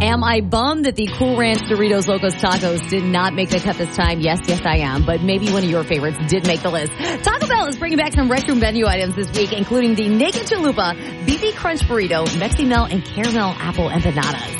Am I bummed that the Cool Ranch Doritos Locos Tacos did not make the cut this time? Yes, I am. But maybe one of your favorites did make the list. Taco Bell is bringing back some retro menu items this week, including the Naked Chalupa, BB Crunch Burrito, Mexi Melt, and Caramel Apple Empanadas.